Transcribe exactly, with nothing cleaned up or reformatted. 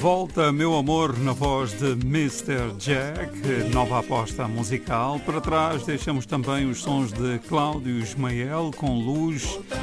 Volta, meu amor, na voz de mister Jack, nova aposta musical. Para trás deixamos também os sons de Cláudio Ismael com Luz